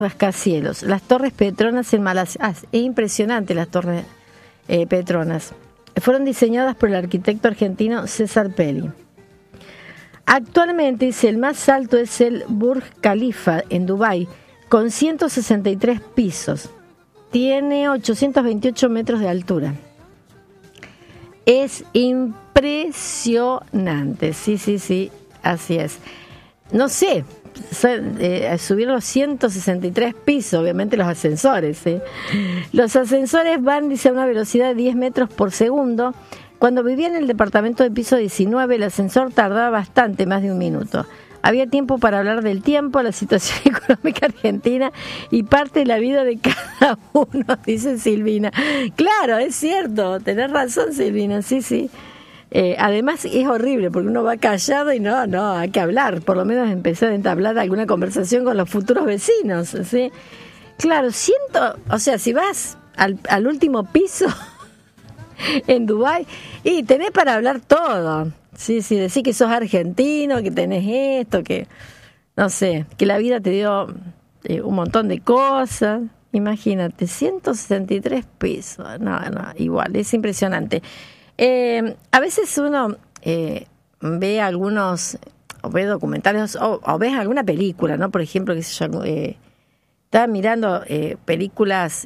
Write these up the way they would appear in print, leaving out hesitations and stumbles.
rascacielos, las Torres Petronas en Malasia. Es impresionante las Torres Petronas. Fueron diseñadas por el arquitecto argentino César Pelli. Actualmente, dice, el más alto es el Burj Khalifa en Dubái, con 163 pisos. Tiene 828 metros de altura. Es impresionante. Sí, así es. No sé, subieron los 163 pisos, obviamente los ascensores. ¿Sí? Los ascensores van, dice, a una velocidad de 10 metros por segundo. Cuando vivía en el departamento de piso 19, el ascensor tardaba bastante, más de un minuto. Había tiempo para hablar del tiempo, la situación económica argentina y parte de la vida de cada uno, dice Silvina. Claro, es cierto, tenés razón, Silvina, sí. Además es horrible porque uno va callado y no, hay que hablar, por lo menos empezar a entablar alguna conversación con los futuros vecinos, ¿sí? Claro, o sea, si vas al último piso en Dubái y tenés para hablar todo. Sí, decir que sos argentino, que tenés esto, que no sé, que la vida te dio un montón de cosas. Imagínate, 163 pisos. No, igual, es impresionante. A veces uno ve algunos, o ve documentales, o ves alguna película, ¿no? Por ejemplo, qué sé yo, estaba mirando películas,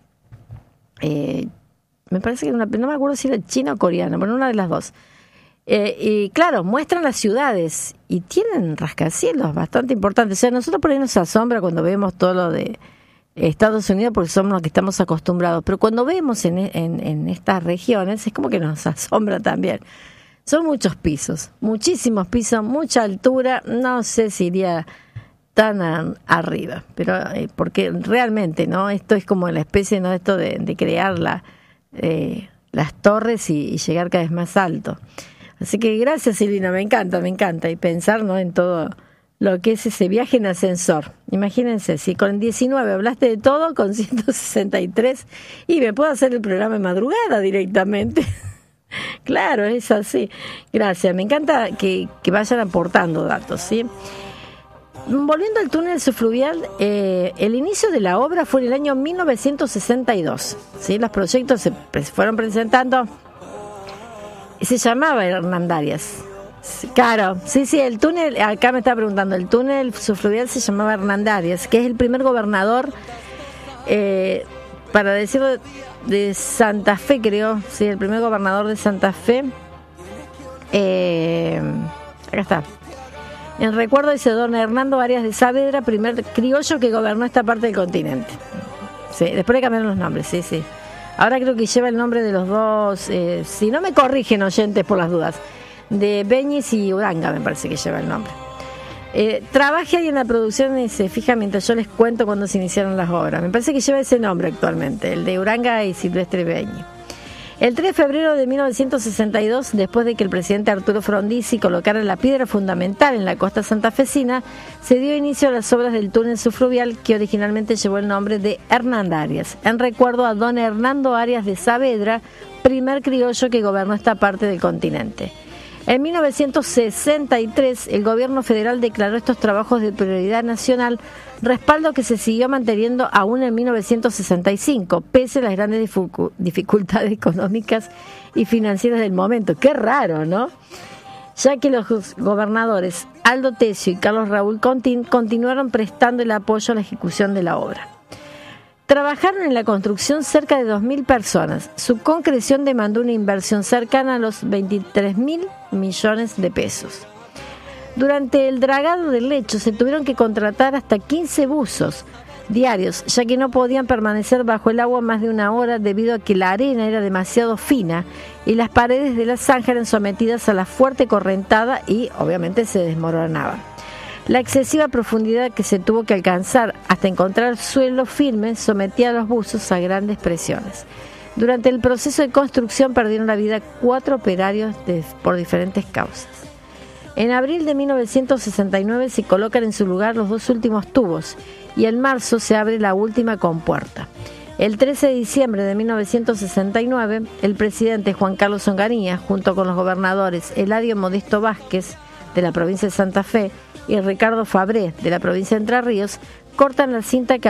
me parece que no me acuerdo si era china o coreana, pero una de las dos. Y claro, muestran las ciudades y tienen rascacielos bastante importantes. O sea, nosotros por ahí nos asombra cuando vemos todo lo de Estados Unidos porque somos los que estamos acostumbrados. Pero cuando vemos en estas regiones es como que nos asombra también. Son muchos pisos, muchísimos pisos, mucha altura. No sé si iría tan arriba, pero porque realmente, ¿no? Esto es como la especie, ¿no? Esto de crear las torres y llegar cada vez más alto. Así que gracias, Silvina, me encanta, y pensar, ¿no? En todo lo que es ese viaje en ascensor. Imagínense, si con 19 hablaste de todo, con 163, y me puedo hacer el programa de madrugada directamente. Claro, es así. Gracias, me encanta que vayan aportando datos, ¿sí? Volviendo al túnel subfluvial, el inicio de la obra fue en el año 1962, ¿sí? Los proyectos se fueron presentando. Se llamaba Hernandarias. Claro, sí, el túnel, acá me está preguntando, el túnel subfluvial se llamaba Hernandarias, que es el primer gobernador, para decirlo, de Santa Fe, creo, sí, el primer gobernador de Santa Fe. Acá está. En recuerdo dice don Hernando Arias de Saavedra, primer criollo que gobernó esta parte del continente. Sí, después le cambiaron los nombres, sí. Ahora creo que lleva el nombre de los dos, si no me corrigen oyentes por las dudas, de Beñis y Uranga me parece que lleva el nombre. Trabajé ahí en la producción y se fija mientras yo les cuento cuando se iniciaron las obras. Me parece que lleva ese nombre actualmente, el de Uranga y Silvestre Beñi. El 3 de febrero de 1962, después de que el presidente Arturo Frondizi colocara la piedra fundamental en la costa santafesina, se dio inicio a las obras del túnel subfluvial que originalmente llevó el nombre de Hernandarias, en recuerdo a don Hernando Arias de Saavedra, primer criollo que gobernó esta parte del continente. En 1963, el gobierno federal declaró estos trabajos de prioridad nacional, respaldo que se siguió manteniendo aún en 1965, pese a las grandes dificultades económicas y financieras del momento. Qué raro, ¿no? Ya que los gobernadores Aldo Tesio y Carlos Raúl Contín continuaron prestando el apoyo a la ejecución de la obra. Trabajaron en la construcción cerca de 2.000 personas. Su concreción demandó una inversión cercana a los 23.000 millones de pesos. Durante el dragado del lecho se tuvieron que contratar hasta 15 buzos diarios, ya que no podían permanecer bajo el agua más de una hora debido a que la arena era demasiado fina y las paredes de la zanja eran sometidas a la fuerte correntada y obviamente se desmoronaban. La excesiva profundidad que se tuvo que alcanzar hasta encontrar suelo firme sometía a los buzos a grandes presiones. Durante el proceso de construcción perdieron la vida 4 operarios por diferentes causas. En abril de 1969 se colocan en su lugar los 2 últimos tubos y en marzo se abre la última compuerta. El 13 de diciembre de 1969, el presidente Juan Carlos Onganía, junto con los gobernadores Eladio Modesto Vázquez, de la provincia de Santa Fe, y Ricardo Fabré, de la provincia de Entre Ríos, cortan la cinta que